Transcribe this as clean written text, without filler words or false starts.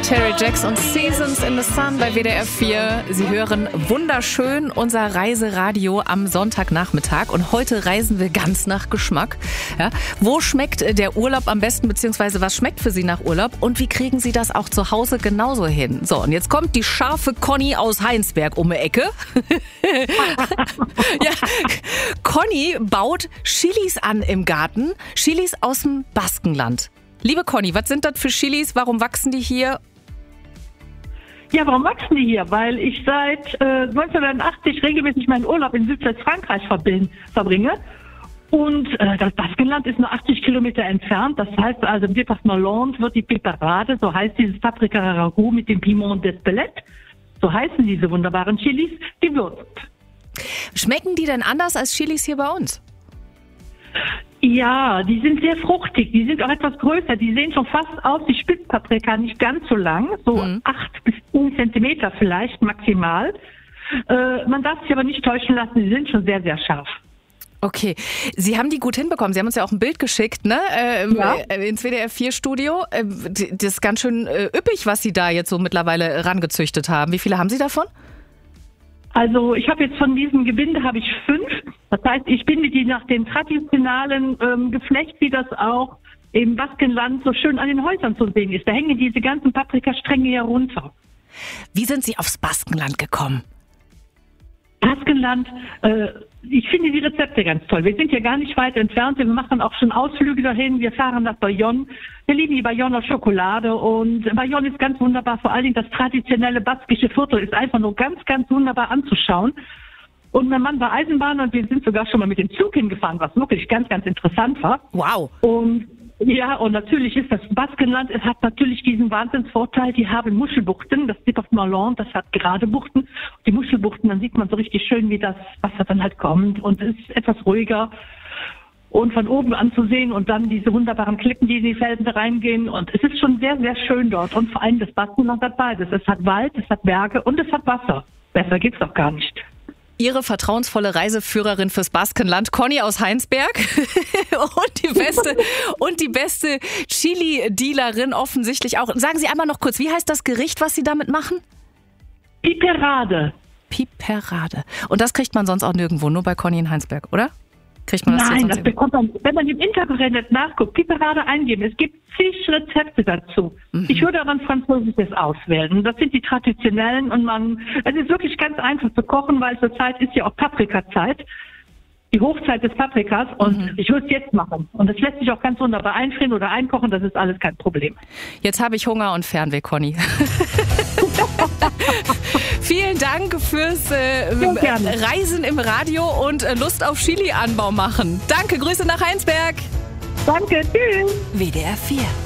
Terry Jacks und Seasons in the Sun bei WDR 4. Sie hören wunderschön unser Reiseradio am Sonntagnachmittag und heute reisen wir ganz nach Geschmack. Ja, wo schmeckt der Urlaub am besten, beziehungsweise was schmeckt für Sie nach Urlaub und wie kriegen Sie das auch zu Hause genauso hin? So, und jetzt kommt die scharfe Conny aus Heinsberg um die Ecke. Ja, Conny baut Chilis an im Garten, Chilis aus dem Baskenland. Liebe Conny, was sind das für Chilis? Warum wachsen die hier? Ja, warum wachsen die hier? Weil ich seit 1980 regelmäßig meinen Urlaub in Südwestfrankreich verbringe. Und das Baskenland ist nur 80 Kilometer entfernt. Das heißt also, im Département Landes wird die Piperade, so heißt dieses Paprika-Ragout mit dem Piment d'Espelette, so heißen diese wunderbaren Chilis, gewürzt. Schmecken die denn anders als Chilis hier bei uns? Ja, die sind sehr fruchtig, die sind auch etwas größer, die sehen schon fast aus wie Spitzpaprika, nicht ganz so lang, so 8 bis 10 Zentimeter vielleicht maximal. Man darf sich aber nicht täuschen lassen, die sind schon sehr, sehr scharf. Okay, Sie haben die gut hinbekommen. Sie haben uns ja auch ein Bild geschickt, ne? Ja. Ins WDR 4 Studio. Das ist ganz schön üppig, was Sie da jetzt so mittlerweile rangezüchtet haben. Wie viele haben Sie davon? Also ich habe jetzt von diesem Gebinde 5. Das heißt, ich binde die nach dem traditionellen Geflecht, wie das auch im Baskenland so schön an den Häusern zu sehen ist. Da hängen diese ganzen Paprikastränge herunter. Wie sind Sie aufs Baskenland gekommen? Baskenland, ich finde die Rezepte ganz toll. Wir sind hier gar nicht weit entfernt. Wir machen auch schon Ausflüge dahin. Wir fahren nach Bayonne. Wir lieben die Bayonner Schokolade und Bayonne ist ganz wunderbar. Vor allen Dingen das traditionelle baskische Viertel ist einfach nur ganz, ganz wunderbar anzuschauen. Und mein Mann war Eisenbahner und wir sind sogar schon mal mit dem Zug hingefahren, was wirklich ganz, ganz interessant war. Wow. Und ja, und natürlich ist das Baskenland, es hat natürlich diesen Wahnsinnsvorteil, die haben Muschelbuchten, das Département Landes, das hat gerade Buchten. Die Muschelbuchten, dann sieht man so richtig schön, wie das Wasser dann halt kommt und es ist etwas ruhiger und von oben anzusehen und dann diese wunderbaren Klippen, die in die Felsen reingehen und es ist schon sehr, sehr schön dort und vor allem das Baskenland hat beides. Es hat Wald, es hat Berge und es hat Wasser. Besser geht's doch gar nicht. Ihre vertrauensvolle Reiseführerin fürs Baskenland, Conny aus Heinsberg. und die beste Chili-Dealerin offensichtlich auch. Sagen Sie einmal noch kurz, wie heißt das Gericht, was Sie damit machen? Piperade. Piperade. Und das kriegt man sonst auch nirgendwo, nur bei Conny in Heinsberg, oder? Kriegt man das Nein, das bekommt man, wenn man im Internet nachguckt, Piperade eingeben. Es gibt zig Rezepte dazu. Ich würde aber ein französisches auswählen. Das sind die traditionellen und es ist wirklich ganz einfach zu kochen, weil zurzeit ist ja auch Paprikazeit. Die Hochzeit des Paprikas und ich würde es jetzt machen. Und das lässt sich auch ganz wunderbar einfrieren oder einkochen, das ist alles kein Problem. Jetzt habe ich Hunger und Fernweh, Conny. Vielen Dank fürs Reisen im Radio und Lust auf Chili-Anbau machen. Danke, Grüße nach Heinsberg. Danke, tschüss. WDR 4.